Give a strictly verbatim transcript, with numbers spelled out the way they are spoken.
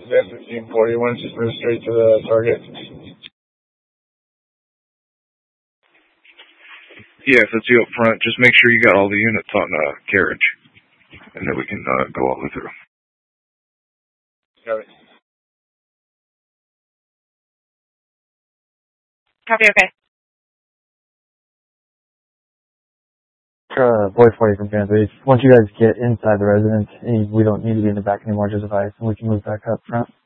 F fifteen forty-one, just move straight to the target. Yeah, if it's you up front, just make sure you got all the units on uh, carriage, and then we can uh, go all the way through. Got it. Copy, okay. Uh, Boy forty from Grand Beach. Once you guys get inside the residence, we don't need to be in the back anymore, just advise, and we can move back up front.